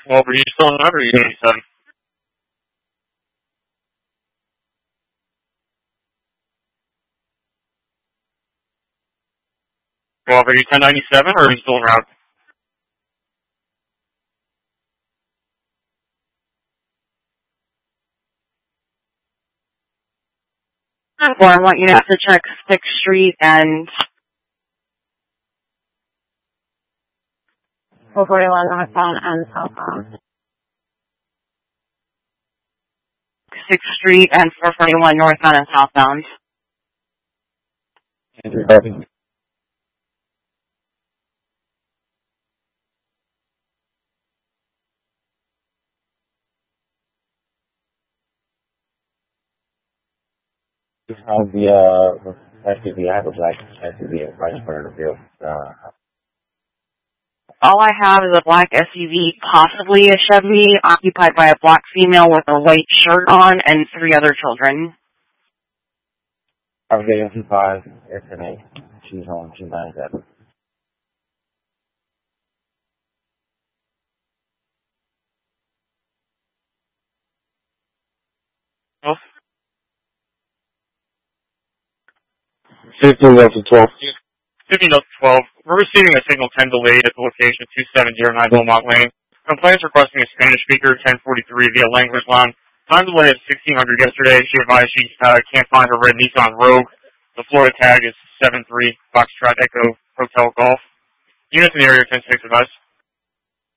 Well, are you still in or are you 97? Well, are you 1097 or are you still around? Well, I want you to have to check 6th Street and 441 northbound and southbound. 6th Street and 441 northbound and southbound. How's the SUV? I would like SUV and price for the deal. All I have is a black SUV, possibly a Chevy, occupied by a black female with a white shirt on and 3 other children. I was getting 25 yesterday. She's on 297. Oh. 15 up to 12. 15 up to 12. We're receiving a signal 10 delayed at the location of 2709 Beaumont Lane. Complaints requesting a Spanish speaker 1043 via language line. Time delay is 1600 yesterday. She advised she can't find her red Nissan Rogue. The Florida tag is 73 Foxtrot Echo Hotel Golf. Units in the area 10-6 advice.